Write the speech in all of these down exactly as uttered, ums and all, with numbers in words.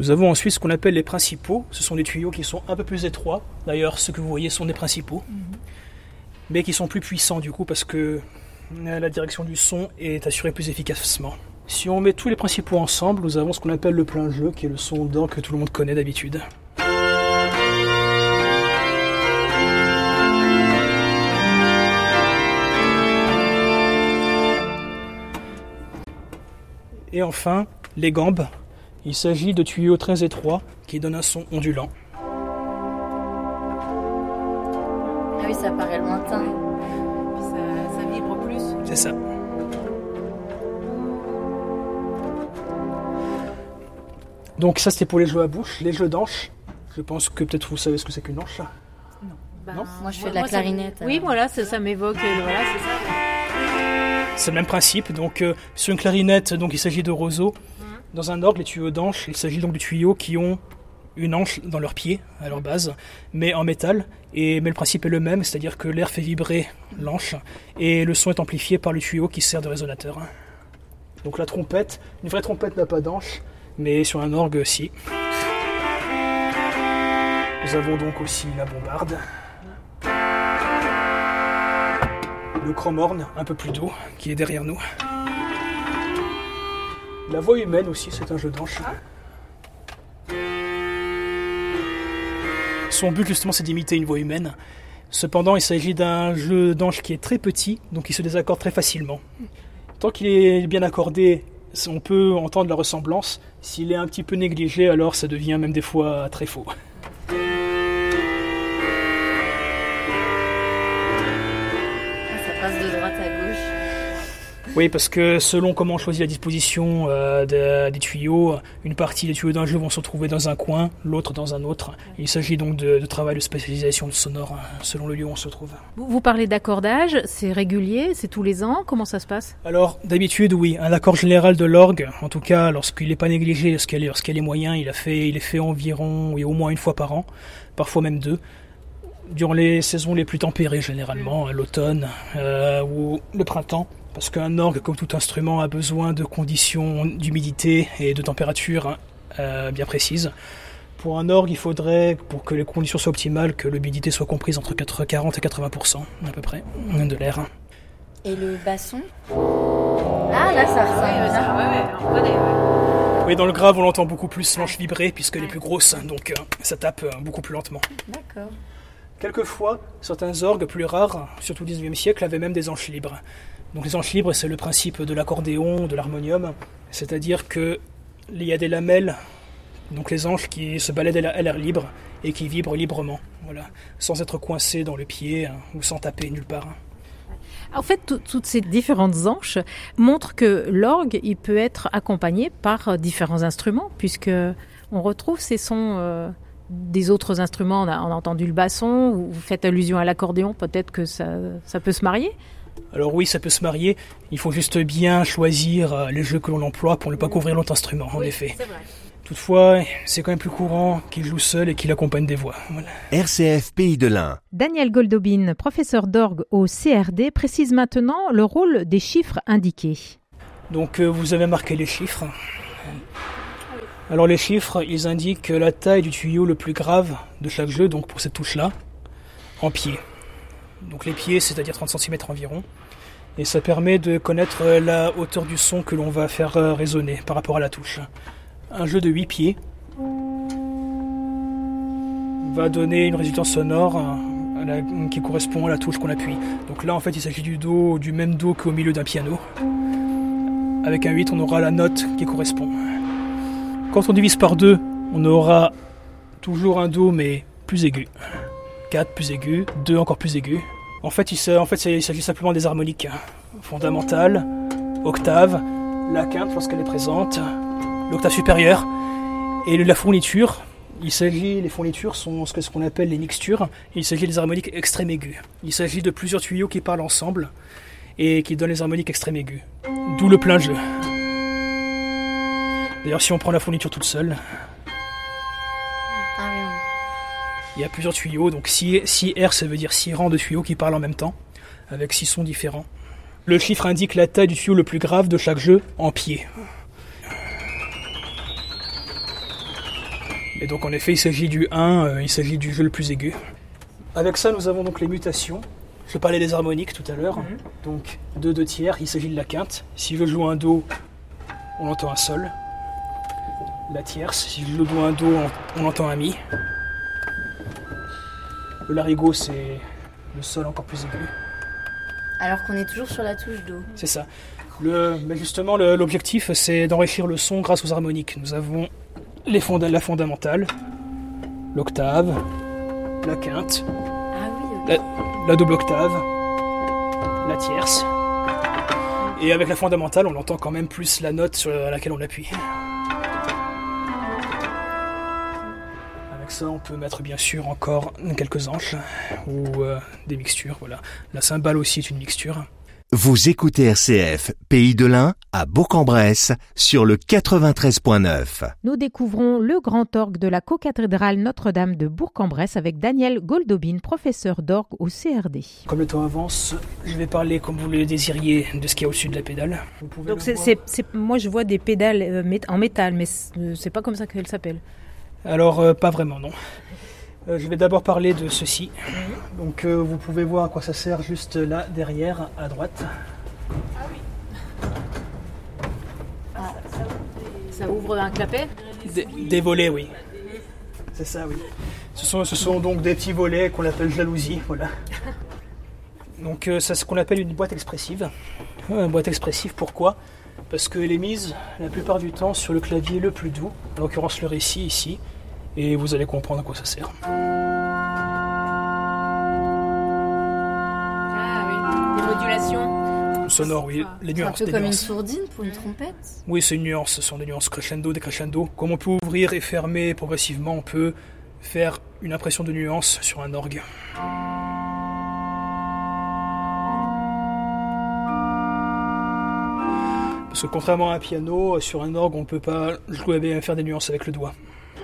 Nous avons ensuite ce qu'on appelle les principaux. Ce sont des tuyaux qui sont un peu plus étroits. D'ailleurs, ceux que vous voyez sont des principaux. Mm-hmm. Mais qui sont plus puissants du coup parce que la direction du son est assurée plus efficacement. Si on met tous les principaux ensemble, nous avons ce qu'on appelle le plein jeu, qui est le son d'orgue que tout le monde connaît d'habitude. Et enfin, les gambes. Il s'agit de tuyaux très étroits qui donnent un son ondulant. Ah oui, ça paraît lointain. Puis ça, ça vibre plus. C'est ça. Donc ça c'était pour les jeux à bouche. Les jeux d'anches, je pense que peut-être vous savez ce que c'est qu'une anche. Non. Bah, non moi je fais moi, de la moi, clarinette. Ça... Oui, voilà, ça, ça m'évoque. Euh, voilà, c'est ça. C'est le même principe. Donc euh, sur une clarinette, donc il s'agit de roseaux. Mmh. Dans un orgue, les tuyaux d'anche, il s'agit donc de tuyaux qui ont une anche dans leur pied, à leur base, mais en métal. Et, mais le principe est le même, c'est-à-dire que l'air fait vibrer l'anche et le son est amplifié par le tuyau qui sert de résonateur. Donc la trompette, une vraie trompette n'a pas d'anche, mais sur un orgue, si. Nous avons donc aussi la bombarde. Le chromorne, un peu plus doux, qui est derrière nous. La voix humaine aussi, c'est un jeu d'anche. Son but justement c'est d'imiter une voix humaine. Cependant il s'agit d'un jeu d'anche qui est très petit, donc il se désaccorde très facilement. Tant qu'il est bien accordé, on peut entendre la ressemblance. S'il est un petit peu négligé, alors ça devient même des fois très faux. Ça passe de droite à gauche. Oui, parce que selon comment on choisit la disposition euh, de, des tuyaux, une partie des tuyaux d'un jeu vont se retrouver dans un coin, l'autre dans un autre. Il s'agit donc de, de travail de spécialisation sonore selon le lieu où on se trouve. Vous, vous parlez d'accordage, c'est régulier, c'est tous les ans, comment ça se passe ? Alors, d'habitude, oui, un accord général de l'orgue, en tout cas lorsqu'il n'est pas négligé, lorsqu'il est moyen, il, a fait, il est fait environ, oui, au moins une fois par an, parfois même deux. Durant les saisons les plus tempérées généralement, l'automne euh, ou le printemps. Parce qu'un orgue, comme tout instrument, a besoin de conditions d'humidité et de température euh, bien précises. Pour un orgue, il faudrait, pour que les conditions soient optimales, que l'humidité soit comprise entre quarante et quatre-vingts pour cent à peu près de l'air. Et le basson ? Ah là, ça ressemble. Oui, ça, ouais, ouais, on connaît, ouais. Oui, dans le grave, on l'entend beaucoup plus l'anche vibrer puisqu'elle est plus grosse, donc euh, ça tape euh, beaucoup plus lentement. D'accord. Quelquefois, certains orgues plus rares, surtout au dix-neuvième siècle, avaient même des anches libres. Donc les anches libres, c'est le principe de l'accordéon, de l'harmonium, c'est-à-dire qu'il y a des lamelles, donc les anches qui se baladent à l'air libre et qui vibrent librement, voilà, sans être coincées dans le pied hein, ou sans taper nulle part. En fait, tout, toutes ces différentes anches montrent que l'orgue, il peut être accompagné par différents instruments, puisque on retrouve ces sons euh, des autres instruments. On a, on a entendu le basson, vous faites allusion à l'accordéon, peut-être que ça, ça peut se marier. Alors oui, ça peut se marier. Il faut juste bien choisir les jeux que l'on emploie pour ne pas couvrir l'autre instrument, en oui, effet. C'est vrai. Toutefois, c'est quand même plus courant qu'il joue seul et qu'il accompagne des voix. Voilà. R C F Pays de l'Ain. Daniel Goldobin, professeur d'orgue au C R D, précise maintenant le rôle des chiffres indiqués. Donc euh, vous avez marqué les chiffres. Alors les chiffres, ils indiquent la taille du tuyau le plus grave de chaque jeu, donc pour cette touche-là, en pieds. Donc les pieds, c'est-à-dire trente centimètres environ. Et ça permet de connaître la hauteur du son que l'on va faire résonner par rapport à la touche. Un jeu de huit pieds va donner une résonance sonore à la, qui correspond à la touche qu'on appuie. Donc là, en fait, il s'agit du do, du même do qu'au milieu d'un piano. Avec un huit, on aura la note qui correspond. Quand on divise par deux, on aura toujours un do, mais plus aigu. quatre plus aigu, deux encore plus aigu. En fait, il, en fait, il s'agit simplement des harmoniques fondamentales, octave, la quinte lorsqu'elle est présente, l'octave supérieure et la fourniture. Il s'agit, les fournitures sont ce qu'on appelle les mixtures. Il s'agit des harmoniques extrême aiguës. Il s'agit de plusieurs tuyaux qui parlent ensemble et qui donnent les harmoniques extrême aiguës. D'où le plein jeu. D'ailleurs, si on prend la fourniture toute seule, il y a plusieurs tuyaux, donc six R, ça veut dire six rangs de tuyaux qui parlent en même temps, avec six sons différents. Le chiffre indique la taille du tuyau le plus grave de chaque jeu en pieds. Et donc en effet, il s'agit du un, euh, il s'agit du jeu le plus aigu. Avec ça, nous avons donc les mutations. Je parlais des harmoniques tout à l'heure. Mmh. Donc deux deux tiers, il s'agit de la quinte. Si je joue un do, on entend un sol. La tierce, si je joue un do, on entend un mi. Le larigot, c'est le sol encore plus aigu. Alors qu'on est toujours sur la touche do. C'est ça. Le, mais justement, le, l'objectif, c'est d'enrichir le son grâce aux harmoniques. Nous avons les fonda- la fondamentale, l'octave, la quinte, ah oui, okay. la, la double octave, la tierce. Et avec la fondamentale, on entend quand même plus la note sur laquelle on appuie. Avec ça, on peut mettre bien sûr encore quelques anches ou euh, des mixtures. Voilà. La cymbale aussi est une mixture. Vous écoutez R C F, Pays de l'Ain, à Bourg-en-Bresse, sur le quatre-vingt-treize virgule neuf. Nous découvrons le grand orgue de la cocathédrale Notre-Dame de Bourg-en-Bresse avec Daniel Goldobin, professeur d'orgue au C R D. Comme le temps avance, je vais parler, comme vous le désiriez, de ce qu'il y a au-dessus de la pédale. Vous pouvez Donc c'est, c'est, c'est, moi je vois des pédales euh, en métal, mais c'est, c'est pas comme ça qu'elles s'appellent. Alors, euh, pas vraiment, non. Euh, je vais d'abord parler de ceci. Mmh. Donc, euh, vous pouvez voir à quoi ça sert juste là, derrière, à droite. Ah oui. Ah, ça ouvre un clapet ? Des, des volets, oui. C'est ça, oui. Ce sont, ce sont donc des petits volets qu'on appelle jalousie, voilà. Donc, euh, c'est ce qu'on appelle une boîte expressive. Euh, une boîte expressive, pourquoi ? Parce qu'elle est mise, la plupart du temps, sur le clavier le plus doux, en l'occurrence le récit, ici. Et vous allez comprendre à quoi ça sert. Ah oui, des modulations sonores, oui, les nuances. C'est un peu des comme nuances. une sourdine pour une trompette. Oui, c'est une nuance, ce sont des nuances crescendo, décrescendo. Comme on peut ouvrir et fermer progressivement, on peut faire une impression de nuance sur un orgue. Parce que contrairement à un piano, sur un orgue, on ne peut pas jouer et faire des nuances avec le doigt.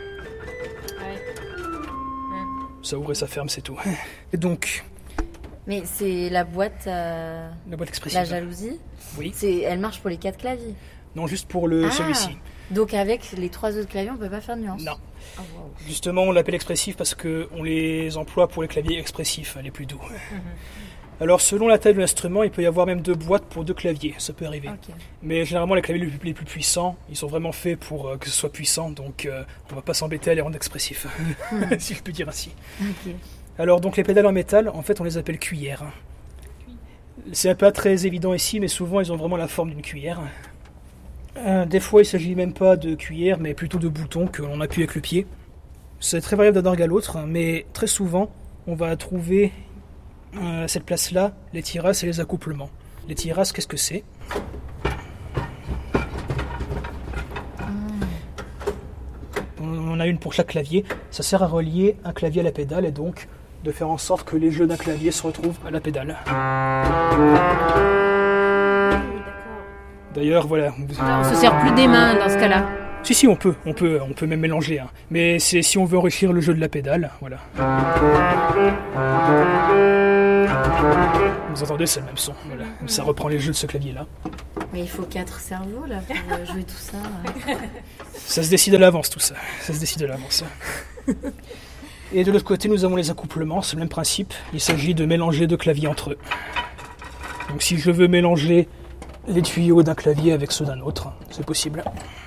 Ça ouvre et ça ferme, c'est tout. Et donc... Mais c'est la boîte... Euh, la boîte expressive. La jalousie. Oui. C'est, elle marche pour les quatre claviers. Non, juste pour le ah, celui-ci. Donc avec les trois autres claviers, on ne peut pas faire de nuance. Non. Oh, wow. Justement, on l'appelle expressif parce qu'on les emploie pour les claviers expressifs, les plus doux. Mm-hmm. Alors, selon la taille de l'instrument, il peut y avoir même deux boîtes pour deux claviers. Ça peut arriver. Okay. Mais généralement, les claviers les plus, les plus puissants, ils sont vraiment faits pour euh, que ce soit puissant. Donc, euh, on ne va pas s'embêter à les rendre expressifs, mm. si je peux dire ainsi. Okay. Alors, donc, les pédales en métal, en fait, on les appelle cuillères. C'est pas très évident ici, mais souvent, ils ont vraiment la forme d'une cuillère. Euh, des fois, il ne s'agit même pas de cuillère, mais plutôt de boutons que l'on appuie avec le pied. C'est très variable d'un orgue à l'autre, mais très souvent, on va trouver euh, à cette place-là les tiras et les accouplements. Les tiras, qu'est-ce que c'est ? On a une pour chaque clavier. Ça sert à relier un clavier à la pédale et donc de faire en sorte que les jeux d'un clavier se retrouvent à la pédale. D'ailleurs, voilà. On se sert plus des mains dans ce cas-là. Si, si, on peut, on peut, on peut même mélanger. Hein. Mais c'est si on veut enrichir le jeu de la pédale, voilà. Vous entendez, c'est le même son. Voilà. Ça reprend les jeux de ce clavier-là. Mais il faut quatre cerveaux là pour jouer tout ça. Ça se décide à l'avance, tout ça. Ça se décide à l'avance. Et de l'autre côté, nous avons les accouplements. C'est le même principe. Il s'agit de mélanger deux claviers entre eux. Donc, si je veux mélanger les tuyaux d'un clavier avec ceux d'un autre, c'est possible.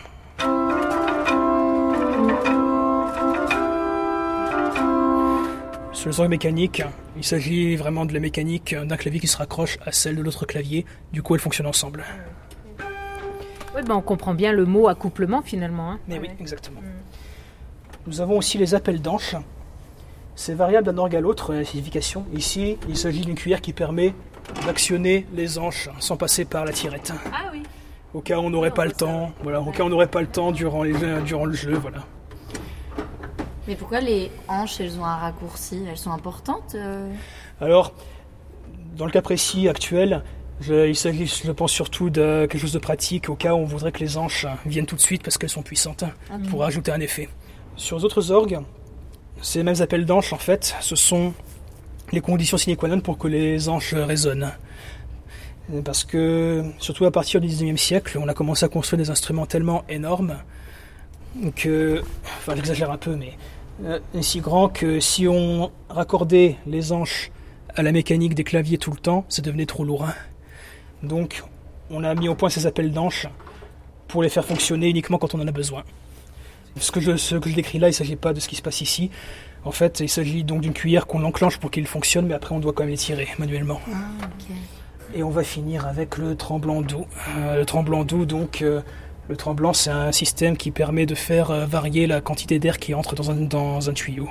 Sur les orgues mécaniques, il s'agit vraiment de la mécanique d'un clavier qui se raccroche à celle de l'autre clavier. Du coup, elles fonctionnent ensemble. Oui, ben on comprend bien le mot accouplement finalement. Hein. Mais oui, exactement. Mm. Nous avons aussi les appels d'anches. C'est variable d'un orgue à l'autre, la signification. Ici, il s'agit d'une cuillère qui permet d'actionner les anches sans passer par la tirette. Ah oui. Au cas où on n'aurait pas le temps, voilà, au cas où on n'aurait pas le temps durant, les, durant le jeu, voilà. Mais pourquoi les hanches, elles ont un raccourci ? Elles sont importantes euh... Alors, dans le cas précis actuel, je, il s'agit, je pense, surtout de quelque chose de pratique, au cas où on voudrait que les hanches viennent tout de suite parce qu'elles sont puissantes, okay. pour ajouter un effet. Sur les autres orgues, ces mêmes appels d'anches, en fait, ce sont les conditions sine qua non pour que les anches résonnent. Parce que, surtout à partir du dix-neuvième siècle, on a commencé à construire des instruments tellement énormes que, enfin j'exagère un peu, mais euh, si grand que si on raccordait les hanches à la mécanique des claviers tout le temps, ça devenait trop lourd. Donc on a mis au point ces appels d'hanches pour les faire fonctionner uniquement quand on en a besoin. Ce que je, ce que je décris là, il ne s'agit pas de ce qui se passe ici. En fait, il s'agit donc d'une cuillère qu'on enclenche pour qu'il fonctionne, mais après on doit quand même les tirer manuellement. Ah, ok. Et on va finir avec le tremblant d'eau. Euh, le tremblant d'eau, donc, euh, le tremblant, c'est un système qui permet de faire euh, varier la quantité d'air qui entre dans un, dans un tuyau.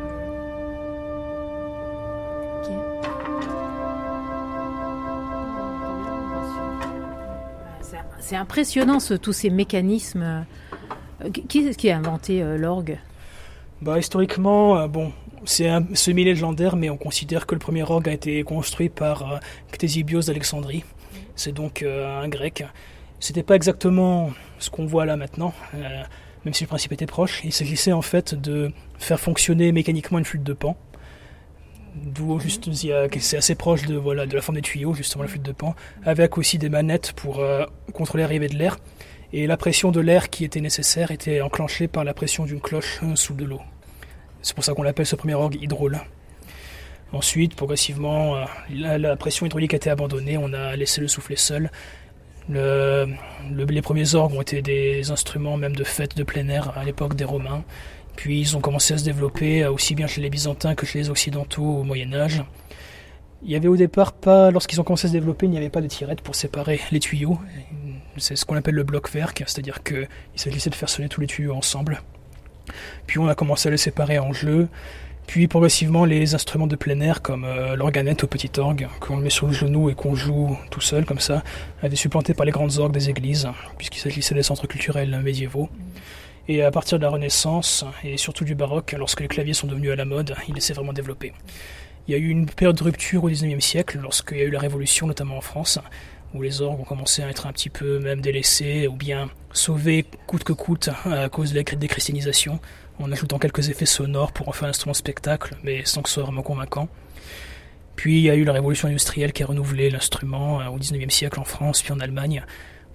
C'est impressionnant, ce, tous ces mécanismes. Qui est-ce qui a inventé euh, l'orgue ? Bah, historiquement, euh, bon, c'est un semi-légendaire, mais on considère que le premier orgue a été construit par euh, Ctésibios d'Alexandrie. C'est donc euh, un grec. C'était pas exactement ce qu'on voit là maintenant, euh, même si le principe était proche. Il s'agissait en fait de faire fonctionner mécaniquement une flûte de Pan. D'où juste, c'est assez proche de, voilà, de la forme des tuyaux, justement la flûte de Pan, avec aussi des manettes pour euh, contrôler l'arrivée de l'air. Et la pression de l'air qui était nécessaire était enclenchée par la pression d'une cloche euh, sous de l'eau. C'est pour ça qu'on l'appelle ce premier orgue hydrôle. Ensuite, progressivement, euh, la, la pression hydraulique a été abandonnée, on a laissé le soufflet seul. Le, le, les premiers orgues ont été des instruments même de fête de plein air à l'époque des Romains. Puis ils ont commencé à se développer aussi bien chez les Byzantins que chez les Occidentaux au Moyen-Âge. Il y avait au départ pas, lorsqu'ils ont commencé à se développer, il n'y avait pas de tirette pour séparer les tuyaux. C'est ce qu'on appelle le bloc-verk, c'est-à-dire qu'il s'agissait de faire sonner tous les tuyaux ensemble. Puis on a commencé à les séparer en jeu. Puis progressivement, les instruments de plein air, comme euh, l'organette au petit orgue, qu'on met sur le genou et qu'on joue tout seul, comme ça, a été supplanté par les grandes orgues des églises, puisqu'il s'agissait des centres culturels médiévaux. Et à partir de la Renaissance, et surtout du baroque, lorsque les claviers sont devenus à la mode, il s'est vraiment développé. Il y a eu une période de rupture au dix-neuvième siècle, lorsqu'il y a eu la Révolution, notamment en France, où les orgues ont commencé à être un petit peu même délaissés, ou bien sauvés coûte que coûte à cause de la déchristianisation, en ajoutant quelques effets sonores pour en faire un instrument spectacle, mais sans que ce soit vraiment convaincant. Puis il y a eu la Révolution industrielle qui a renouvelé l'instrument au dix-neuvième siècle en France, puis en Allemagne.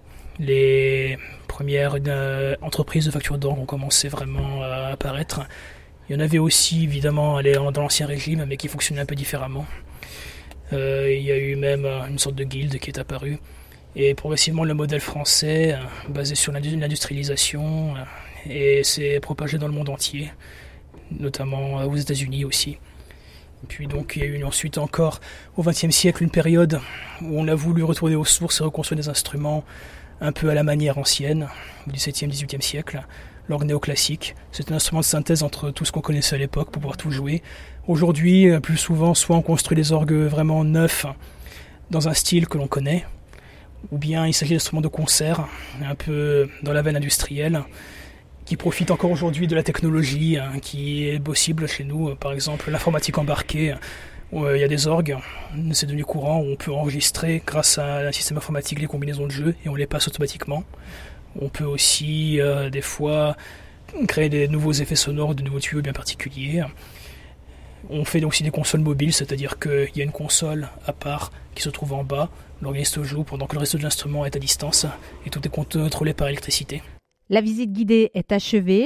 Les premières euh, entreprises de facture d'orgue ont commencé vraiment à apparaître. Il y en avait aussi, évidemment, dans l'Ancien Régime, mais qui fonctionnaient un peu différemment. Euh, il y a eu même une sorte de guilde qui est apparue. Et progressivement, le modèle français, euh, basé sur l'industrialisation, euh, et s'est propagé dans le monde entier, notamment aux États-Unis aussi. Et puis donc, il y a eu ensuite encore, au vingtième siècle, une période où on a voulu retourner aux sources et reconstruire des instruments un peu à la manière ancienne, au dix-septième, dix-huitième siècle. L'orgue néoclassique, c'est un instrument de synthèse entre tout ce qu'on connaissait à l'époque pour pouvoir tout jouer. Aujourd'hui, plus souvent, soit on construit des orgues vraiment neufs dans un style que l'on connaît, ou bien il s'agit d'instruments de concert, un peu dans la veine industrielle, qui profitent encore aujourd'hui de la technologie hein, qui est possible chez nous. Par exemple, l'informatique embarquée, où il y a des orgues, c'est devenu courant, où on peut enregistrer grâce à un système informatique les combinaisons de jeux et on les passe automatiquement. On peut aussi, euh, des fois, créer des nouveaux effets sonores, de nouveaux tuyaux bien particuliers. On fait aussi des consoles mobiles, c'est-à-dire qu'il y a une console à part qui se trouve en bas, l'organiste joue pendant que le reste de l'instrument est à distance et tout est contrôlé par électricité. La visite guidée est achevée.